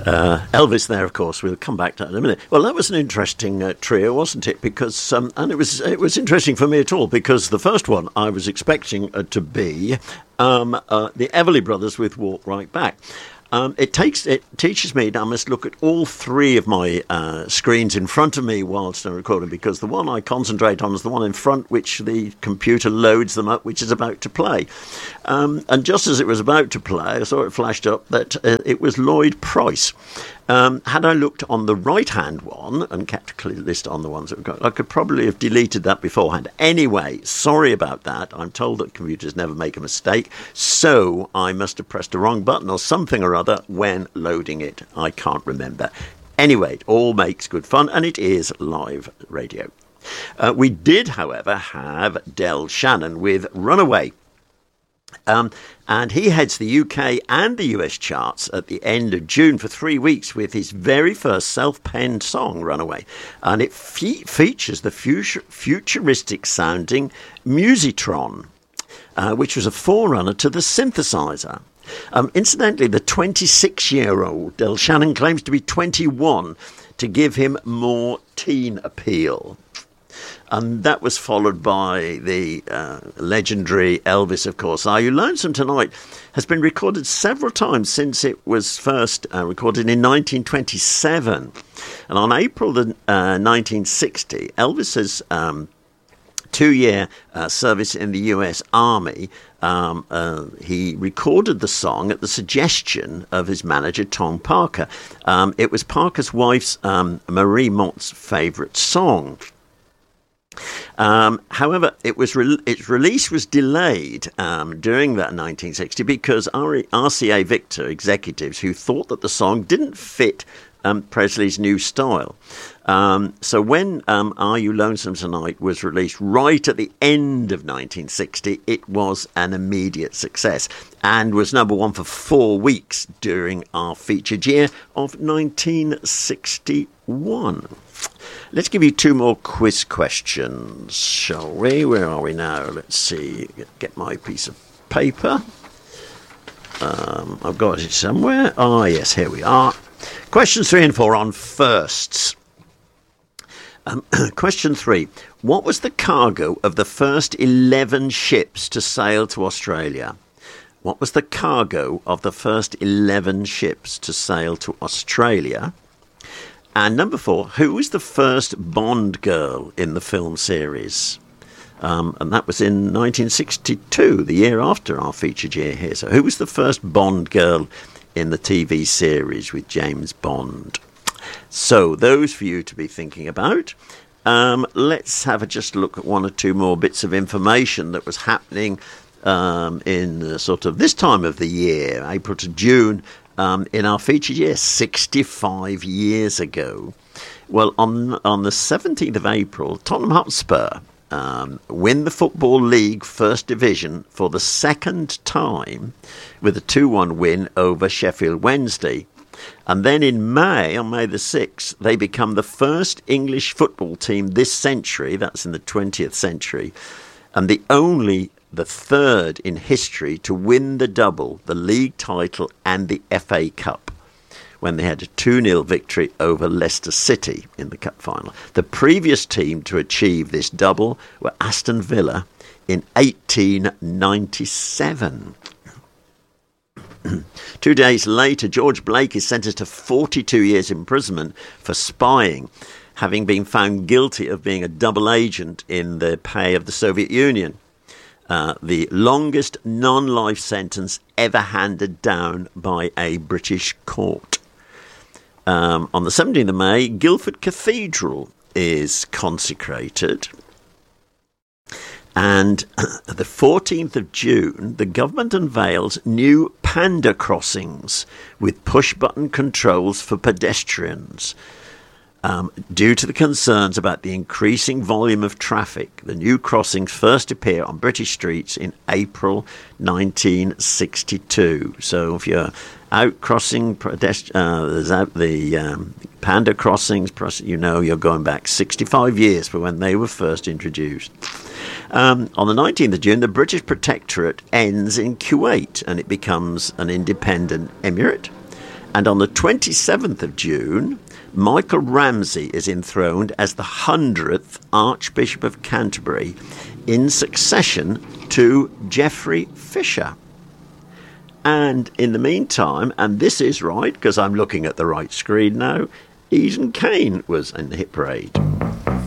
Elvis there, of course. We'll come back to that in a minute. Well, that was an interesting trio, wasn't it? Because and it was interesting for me at all, because the first one I was expecting to be the Everly Brothers with Walk Right Back. It teaches me that I must look at all three of my screens in front of me whilst I'm recording, because the one I concentrate on is the one in front, which the computer loads them up, which is about to play. And just as it was about to play, I saw it flashed up that it was Lloyd Price. Had I looked on the right-hand one and kept a clear list on the ones that we've got, I could probably have deleted that beforehand. Anyway, sorry about that. I'm told that computers never make a mistake, so I must have pressed the wrong button or something or other when loading it. I can't remember. Anyway, it all makes good fun, and it is live radio. We did, however, have Del Shannon with Runaway. And he heads the UK and the US charts at the end of June for 3 weeks with his very first self-penned song, Runaway. And it features the futuristic-sounding Musitron, which was a forerunner to the synthesizer. Incidentally, the 26-year-old Del Shannon claims to be 21 to give him more teen appeal. And that was followed by the legendary Elvis, of course. Are You Lonesome Tonight has been recorded several times since it was first recorded in 1927. And on April 1960, Elvis's 2-year service in the US Army, he recorded the song at the suggestion of his manager, Tom Parker. It was Parker's wife's, Marie Mott's favourite song. However, its release was delayed during that 1960 because RCA Victor executives who thought that the song didn't fit Presley's new style. So when Are You Lonesome Tonight was released right at the end of 1960, it was an immediate success and was number one for 4 weeks during our featured year of 1961. Let's give you 2 more quiz questions, shall we? Where are we now? Let's see. Get my piece of paper. I've got it somewhere. Ah, yes, here we are. Questions 3 and 4 on firsts. Question 3. What was the cargo of the first 11 ships to sail to Australia? What was the cargo of the first 11 ships to sail to Australia? And number 4, who was the first Bond girl in the film series? And that was in 1962, the year after our featured year here. So who was the first Bond girl in the TV series with James Bond? So those for you to be thinking about. Let's have a just look at 1 or 2 more bits of information that was happening in sort of this time of the year, April to June, in our featured year, 65 years ago. Well, on the 17th of April, Tottenham Hotspur win the Football League First Division for the second time with a 2-1 win over Sheffield Wednesday. And then in May, on May the 6th, they become the first English football team this century, that's in the 20th century, and the third in history to win the double, the league title and the FA Cup, when they had a 2-0 victory over Leicester City in the cup final. The previous team to achieve this double were Aston Villa in 1897. 2 days later, George Blake is sentenced to 42 years imprisonment for spying, having been found guilty of being a double agent in the pay of the Soviet Union. The longest non-life sentence ever handed down by a British court. On the 17th of May, Guildford Cathedral is consecrated. And the 14th of June, the government unveils new panda crossings with push-button controls for pedestrians. Due to the concerns about the increasing volume of traffic, the new crossings first appear on British streets in April 1962. So if you're out crossing the panda crossings, you know you're going back 65 years for when they were first introduced. On the 19th of June, the British Protectorate ends in Kuwait and it becomes an independent emirate. And on the 27th of June, Michael Ramsey is enthroned as the 100th Archbishop of Canterbury in succession to Geoffrey Fisher. And in the meantime, and this is right because I'm looking at the right screen now, Eden Kane was in the hit parade.